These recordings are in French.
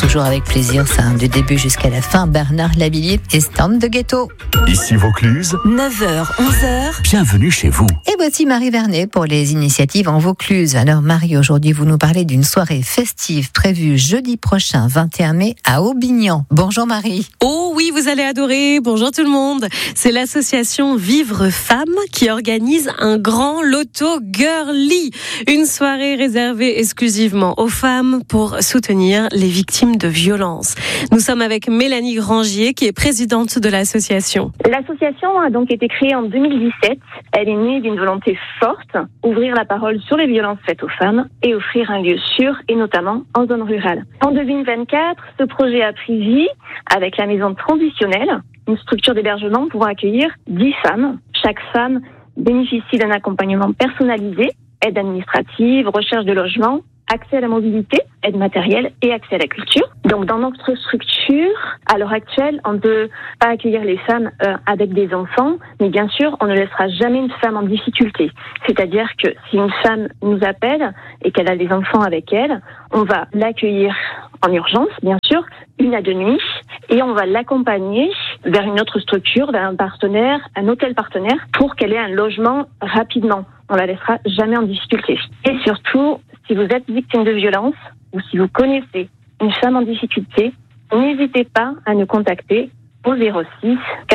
toujours avec plaisir, ça, du début jusqu'à la fin. Bernard Lavilliers et Stand de Ghetto. Ici Vaucluse, 9h, 11h. bienvenue chez vous. Et voici Marie Vernet pour les initiatives en Vaucluse. Alors Marie, aujourd'hui vous nous parlez d'une soirée festive prévue jeudi prochain, 21 mai, à Aubignan. Bonjour Marie. Oh oui, vous allez adorer. Bonjour tout le monde. C'est l'association Vivre Femmes qui organise un grand loto girly. Une soirée réservée exclusivement aux femmes pour soutenir les victimes de violences. Nous sommes avec Mélanie Grangier qui est présidente de l'association. L'association a donc été créée en 2017. Elle est née d'une volonté forte, ouvrir la parole sur les violences faites aux femmes et offrir un lieu sûr et notamment en zone rurale. En 2024, ce projet a pris vie avec la maison transitionnelle, une structure d'hébergement pouvant accueillir 10 femmes. Chaque femme bénéficie d'un accompagnement personnalisé, aide administrative, recherche de logement, accès à la mobilité, aide matérielle et accès à la culture. Donc dans notre structure, à l'heure actuelle, on ne peut pas accueillir les femmes avec des enfants, mais bien sûr, on ne laissera jamais une femme en difficulté. C'est-à-dire que si une femme nous appelle et qu'elle a des enfants avec elle, on va l'accueillir en urgence, bien sûr, 1 à 2 nuits, et on va l'accompagner vers une autre structure, vers un partenaire, un hôtel partenaire, pour qu'elle ait un logement rapidement. On la laissera jamais en difficulté. Et surtout, si vous êtes victime de violence ou si vous connaissez une femme en difficulté, n'hésitez pas à nous contacter au 06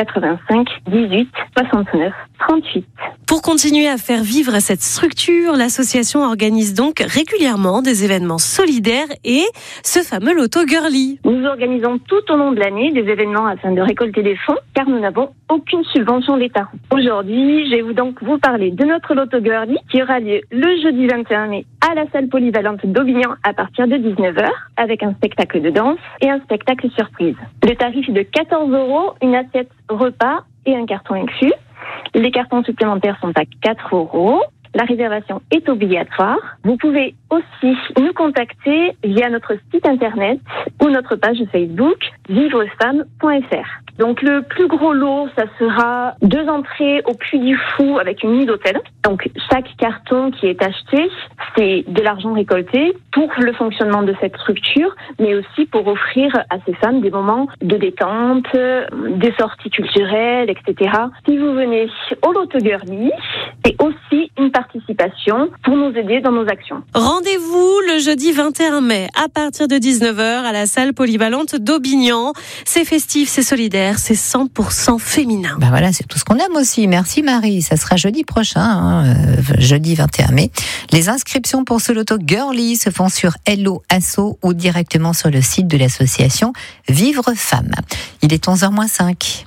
85 18 69 38. Pour continuer à faire vivre cette structure, l'association organise donc régulièrement des événements solidaires et ce fameux loto girly. Nous organisons tout au long de l'année des événements afin de récolter des fonds car nous n'avons aucune subvention d'État. Aujourd'hui, je vais donc vous parler de notre loto girly qui aura lieu le jeudi 21 mai à la salle polyvalente d'Aubignan à partir de 19h avec un spectacle de danse et un spectacle surprise. Le tarif est de 14 €, une assiette repas et un carton inclus. Les cartons supplémentaires sont à 4 €. La réservation est obligatoire. Vous pouvez aussi nous contacter via notre site internet ou notre page Facebook vivrefemme.fr. Donc le plus gros lot, ça sera 2 entrées au Puy du Fou avec une nuit d'hôtel. Donc chaque carton qui est acheté, c'est de l'argent récolté pour le fonctionnement de cette structure, mais aussi pour offrir à ces femmes des moments de détente, des sorties culturelles, etc. Si vous venez au Loto Girly, c'est aussi une participation pour nous aider dans nos actions. Rendez-vous le jeudi 21 mai à partir de 19h à la salle polyvalente d'Aubignan. C'est festif, c'est solidaire, c'est 100% féminin. Ben voilà, c'est tout ce qu'on aime aussi. Merci Marie. Ça sera jeudi prochain, jeudi 21 mai. Les inscriptions pour ce loto girly se font sur Hello Asso ou directement sur le site de l'association Vivre Femmes. Il est 11h-5.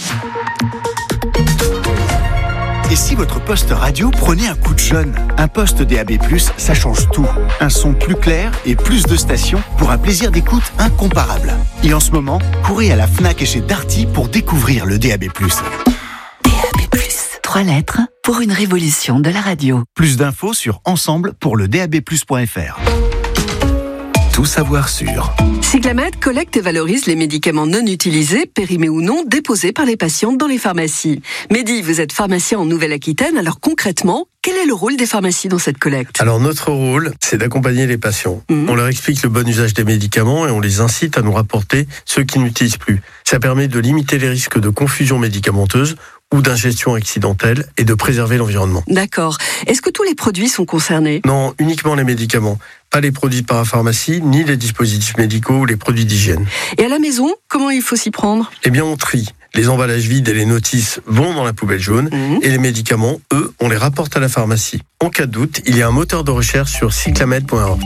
Et si votre poste radio prenait un coup de jeune? Un poste DAB+, ça change tout. Un son plus clair et plus de stations pour un plaisir d'écoute incomparable. Et en ce moment, courez à la Fnac et chez Darty pour découvrir le DAB+. DAB+, 3 lettres pour une révolution de la radio. Plus d'infos sur ensemble pour le DAB+.fr. Tout savoir sur Cyclamed collecte et valorise les médicaments non utilisés, périmés ou non, déposés par les patientes dans les pharmacies. Mehdi, vous êtes pharmacien en Nouvelle-Aquitaine, alors concrètement, quel est le rôle des pharmacies dans cette collecte ? Alors notre rôle, c'est d'accompagner les patients. On leur explique le bon usage des médicaments et on les incite à nous rapporter ceux qui n'utilisent plus. Ça permet de limiter les risques de confusion médicamenteuse ou d'ingestion accidentelle et de préserver l'environnement. D'accord. Est-ce que tous les produits sont concernés ? Non, uniquement les médicaments. Pas les produits de parapharmacie, ni les dispositifs médicaux ou les produits d'hygiène. Et à la maison, comment il faut s'y prendre ? Eh bien, on trie. Les emballages vides et les notices vont dans la poubelle jaune et les médicaments, eux, on les rapporte à la pharmacie. En cas de doute, il y a un moteur de recherche sur cyclamed.org.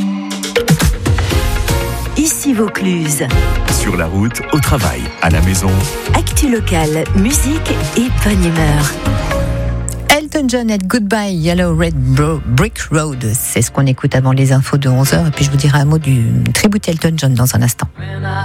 Ici Vaucluse. sur la route, au travail, à la maison. Actu locale, musique et bonne humeur. Elton John et Goodbye Yellow Red Brick Road, c'est ce qu'on écoute avant les infos de 11h. Et puis je vous dirai un mot du tribut Elton John dans un instant.